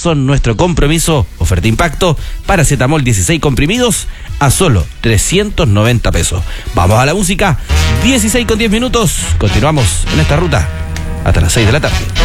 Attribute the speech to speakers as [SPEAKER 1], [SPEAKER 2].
[SPEAKER 1] son nuestro compromiso. Oferta impacto, paracetamol 16 comprimidos a solo 390 pesos. Vamos a la música, 16 con 10 minutos. Continuamos en esta ruta hasta las 6 de la tarde.